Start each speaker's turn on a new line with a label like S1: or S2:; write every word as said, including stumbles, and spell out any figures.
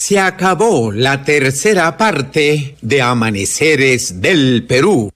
S1: Se acabó la tercera parte de Amaneceres del Perú.